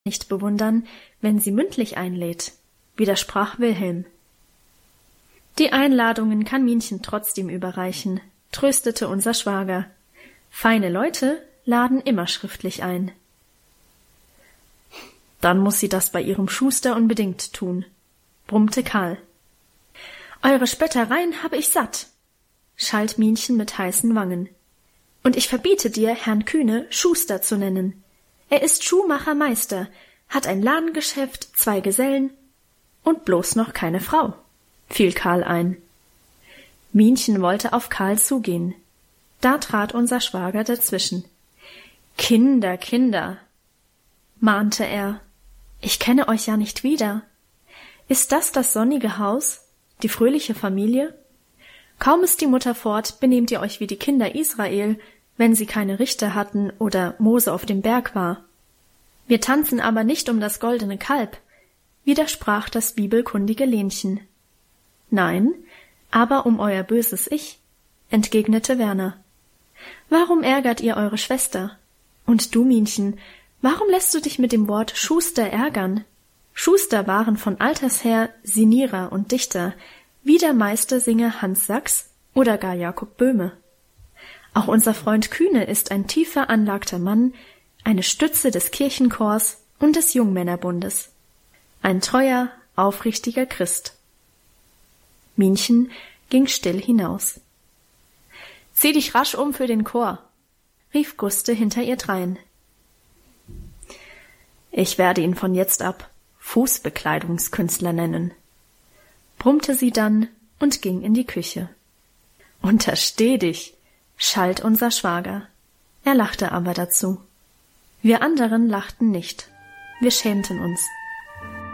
nicht bewundern, wenn sie mündlich einlädt, widersprach Wilhelm. Die Einladungen kann Minchen trotzdem überreichen, tröstete unser Schwager. Feine Leute laden immer schriftlich ein. Dann muss sie das bei ihrem Schuster unbedingt tun, brummte Karl. Eure Spöttereien habe ich satt, schalt Minchen mit heißen Wangen. Und ich verbiete dir, Herrn Kühne Schuster zu nennen. Er ist Schuhmachermeister, hat ein Ladengeschäft, 2 Gesellen und bloß noch keine Frau, fiel Karl ein. Minchen wollte auf Karl zugehen. Da trat unser Schwager dazwischen. Kinder, Kinder, mahnte er, ich kenne euch ja nicht wieder. Ist das sonnige Haus, die fröhliche Familie? Kaum ist die Mutter fort, benehmt ihr euch wie die Kinder Israel, wenn sie keine Richter hatten oder Mose auf dem Berg war. Wir tanzen aber nicht um das goldene Kalb, widersprach das bibelkundige Lenchen. Nein, aber um euer böses Ich, entgegnete Werner. Warum ärgert ihr eure Schwester? Und du, Minchen, warum lässt du dich mit dem Wort Schuster ärgern? Schuster waren von alters her Sinierer und Dichter, wie der Meistersinger Hans Sachs oder gar Jakob Böhme. Auch unser Freund Kühne ist ein tief veranlagter Mann, eine Stütze des Kirchenchors und des Jungmännerbundes. Ein treuer, aufrichtiger Christ. Minchen ging still hinaus. »Zieh dich rasch um für den Chor«, rief Guste hinter ihr drein. »Ich werde ihn von jetzt ab Fußbekleidungskünstler nennen«, brummte sie dann und ging in die Küche. »Untersteh dich«, schalt unser Schwager. Er lachte aber dazu. Wir anderen lachten nicht. Wir schämten uns.